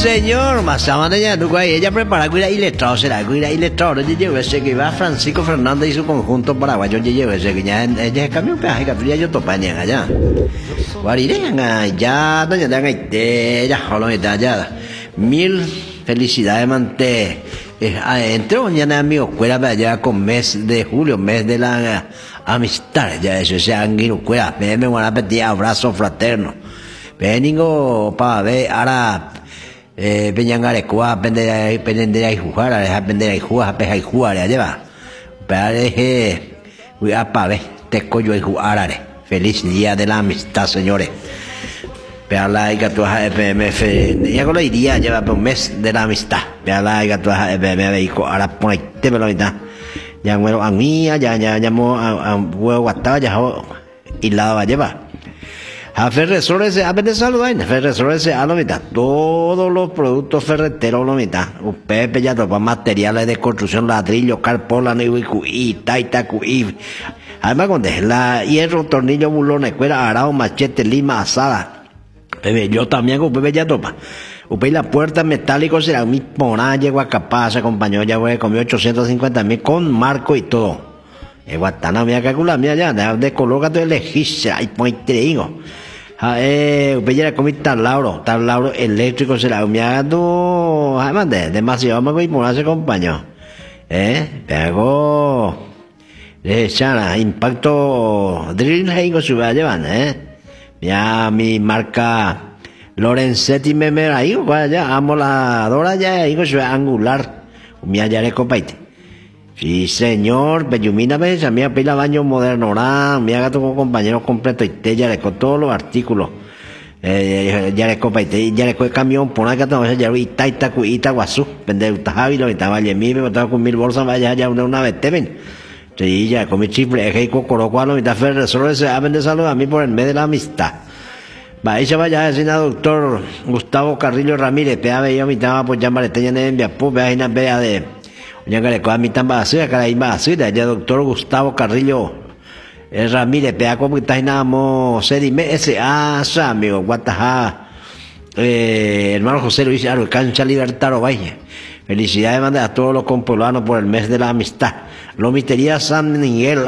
señor, más ya tu guay, ella prepara cuida iletrado, será cuida iletrado, yo llevo ese que va Francisco Fernández y su conjunto paraguayo, yo llevo ese que ya ella cambió peaje, que yo topañan allá. Guariren allá, doña dan ahí, ya jolo ya. Mil felicidades mante. Entre mañana amigo cuera para allá con mes de julio, mes de la amistad, ya eso se han ido cuera, me van a pedir abrazo fraterno. Veningo para ver ahora Peñangarecua, pendencia y jugar, pendencia y jugar, peja y jugar, ya lleva. Para voy a pa ver, te coyo y jugar, feliz día de la amistad, señores. Pero la hija tu EPMF, ya con la idea lleva por un mes de la amistad. Pero la hija tu EPMF, hijo, ahora pon ahí, te me lo mitad. Ya bueno, a mí, ya llamó a huevo guatado, ya y la va a llevar. A Ferresores, a ver de saludar, Ferresores, a la mitad. Todos los productos ferreteros, la mitad. Pepe ya topa materiales de construcción, ladrillo, carpola, y taita, y. Además, con la hierro, tornillo, bulones, cuera, arao, machete, lima, asada. Pepe, yo también con Pepe ya topa. Upé la puerta metálico será mi porá, llegó a capaz, se acompañó, ya voy, comió 850,000 con marco y todo. Guatana, mía calcula, mía ya, de color que tú elegís, ahí ponte digo. Upé ya comí tablao eléctrico será, mía tú, además demasiado me voy por se acompañó. Pegó, chana, impacto, drill, heigo se va a llevar, ya mi marca Lorenzetti me ahí ya amoladora ya digo angular mi allá le copaite. Sí señor, Bellumina ves a mí a pila baño moderno mi haga tu compañero completo y te ya le con todos los artículos. Ya le copaite, ya le camión por acá tengo ya y taita cuita guasú, vende utajavi lo estaba allí mi me estaba con 1000 bolsas vaya ya una vez te ven. Sí, ya con mi chifle, es que cocorocualo, mi tafer, solo se hablen de salud a mí por el mes de la amistad. Va, ella vaya a decir al doctor Gustavo Carrillo Ramírez, pea veía mi tama por llamar, te llené en Viapú, vea y vea de, ya que le coja mi tamba así, acá la iba así, ya doctor Gustavo Carrillo Ramírez, pea como que está en amo, se dime ese, amigo, guataja, hermano José Luis Aro, cancha libertad o vaya. Felicidades manda a todos los compolanos por el mes de la amistad. Lomistería San Miguel.